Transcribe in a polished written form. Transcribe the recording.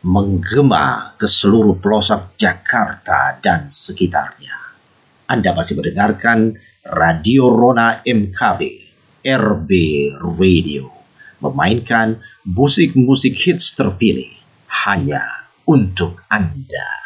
menggema ke seluruh pelosok Jakarta dan sekitarnya. Anda masih mendengarkan Radio Rona MKB, RB Radio, memainkan musik-musik hits terpilih hanya untuk Anda.